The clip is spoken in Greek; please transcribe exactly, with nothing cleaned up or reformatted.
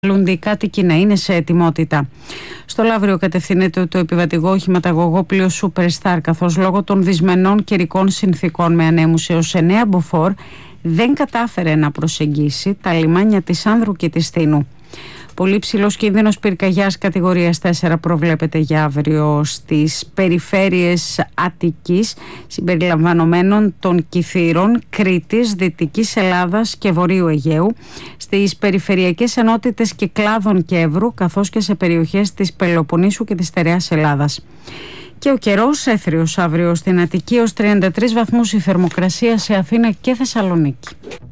Οι κάτοικοι να είναι σε ετοιμότητα. Στο Λαύριο κατευθύνεται το επιβατικό οχηματαγωγό πλοίο Superstar, καθώς λόγω των δυσμενών καιρικών συνθήκων με ανέμους έως εννέα μποφόρ δεν κατάφερε να προσεγγίσει τα λιμάνια της Άνδρου και της Θήνου. Πολύ ψηλός κίνδυνος πυρκαγιάς κατηγορίας τέσσερα προβλέπεται για αύριο στις περιφέρειες Αττικής, συμπεριλαμβανομένων των Κιθήρων, Κρήτης, Δυτικής Ελλάδας και Βορείου Αιγαίου, στις περιφερειακές ενότητες Κυκλάδων και Εύρου, καθώς και σε περιοχές της Πελοποννήσου και της Στερεάς Ελλάδας. Και ο καιρός έθριος αύριο στην Αττική ως τριάντα τρεις βαθμούς η θερμοκρασία σε Αθήνα και Θεσσαλονίκη.